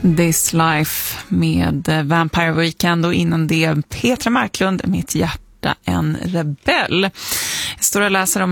This Life med Vampire Weekend och innan det Petra Marklund, Mitt hjärta en rebell. Jag står och läser om